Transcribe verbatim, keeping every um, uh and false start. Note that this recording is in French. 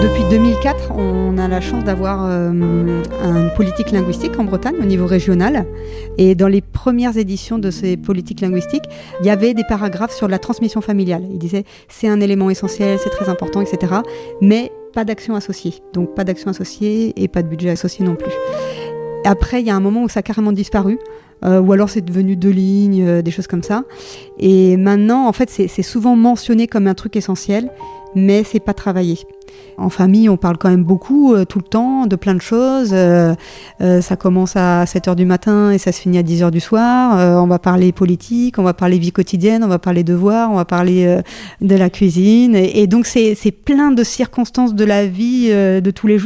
Depuis deux mille quatre, on a la chance d'avoir euh, une politique linguistique en Bretagne au niveau régional. Et dans les premières éditions de ces politiques linguistiques, il y avait des paragraphes sur la transmission familiale. Il disait c'est un élément essentiel, c'est très important, et cetera. Mais pas d'action associée. Donc pas d'action associée et pas de budget associé non plus. Après, il y a un moment où ça a carrément disparu. Euh, ou alors c'est devenu deux lignes, euh, des choses comme ça. Et maintenant, en fait, c'est, c'est souvent mentionné comme un truc essentiel, mais c'est pas travaillé. En famille, on parle quand même beaucoup, euh, tout le temps, de plein de choses. Euh, euh, ça commence à sept heures du matin et ça se finit à dix heures du soir. Euh, on va parler politique, on va parler vie quotidienne, on va parler devoirs, on va parler euh, de la cuisine. Et, et donc, c'est, c'est plein de circonstances de la vie euh, de tous les jours.